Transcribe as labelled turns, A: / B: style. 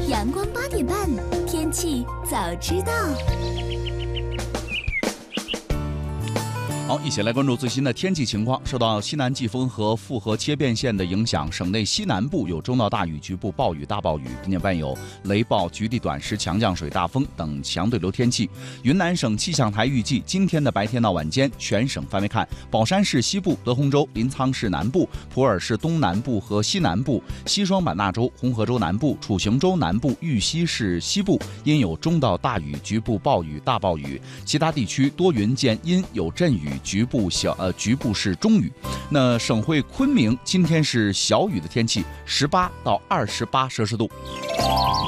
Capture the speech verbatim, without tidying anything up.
A: 阳光八点半，天气早知道。
B: 好，一起来关注最新的天气情况。受到西南季风和复合切变线的影响，省内西南部有中到大雨，局部暴雨大暴雨，并且伴有雷暴、局地短时强降水、大风等强对流天气。云南省气象台预计，今天的白天到晚间，全省范围看，保山市西部、德宏州、临沧市南部、普洱市东南部和西南部、西双版纳州、红河州南部、楚雄州南部、玉溪市西部因有中到大雨，局部暴雨大暴雨，其他地区多云见阴有阵雨。局部小呃局部是中雨。那省会昆明今天是小雨的天气，十八到二十八摄氏度。